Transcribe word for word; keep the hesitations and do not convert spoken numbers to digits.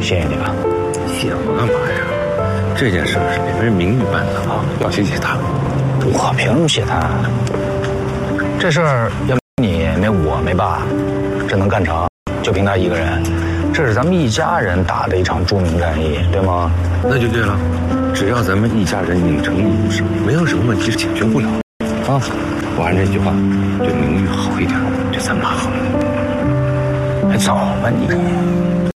谢谢你啊。 谢我干嘛呀？这件事是给别人名誉办的啊，要谢谢他。 我凭什么谢他？这事儿要没你没我没爸，这能干成？就凭他一个人，这是咱们一家人打的一场著名战役，对吗？ 那就对了，只要咱们一家人拧成一股绳，没有什么问题是解决不了的啊。我按这句话，对名誉好一点，对咱妈好。 还早吧你？